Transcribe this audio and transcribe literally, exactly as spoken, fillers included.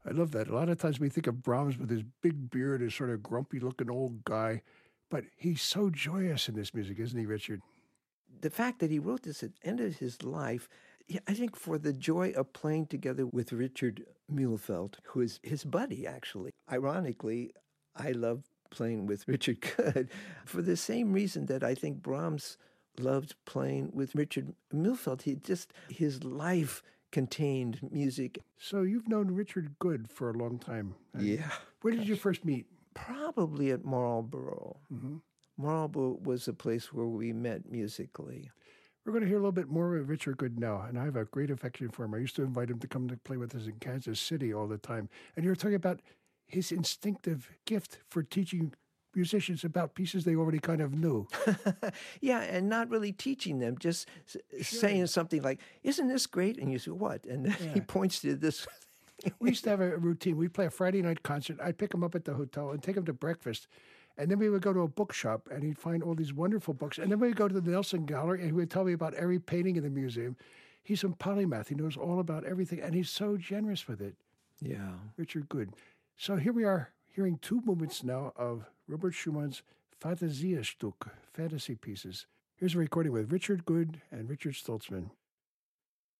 I love that. A lot of times we think of Brahms with his big beard, his sort of grumpy-looking old guy, but he's so joyous in this music, isn't he, Richard? The fact that he wrote this at the end of his life, I think for the joy of playing together with Richard Mühlfeld, who is his buddy, actually. Ironically, I love playing with Richard Good for the same reason that I think Brahms loved playing with Richard Mühlfeld. He just, his life contained music. So you've known Richard Good for a long time. Yeah. Where did you first meet? Probably at Marlborough. Mm-hmm. Marlborough was a place where we met musically. We're going to hear a little bit more of Richard Good now, and I have a great affection for him. I used to invite him to come to play with us in Kansas City all the time. And you were talking about his instinctive gift for teaching musicians about pieces they already kind of knew. Yeah, and not really teaching them, just sure. saying something like, isn't this great? And you say, what? And yeah. he points to this. We used to have a routine. We'd play a Friday night concert. I'd pick him up at the hotel and take him to breakfast. And then we would go to a bookshop, and he'd find all these wonderful books. And then we'd go to the Nelson Gallery, and he would tell me about every painting in the museum. He's a polymath. He knows all about everything, and he's so generous with it. Yeah. Richard Good. So here we are hearing two movements now of Robert Schumann's Fantasiestück, fantasy pieces. Here's a recording with Richard Good and Richard Stoltzman.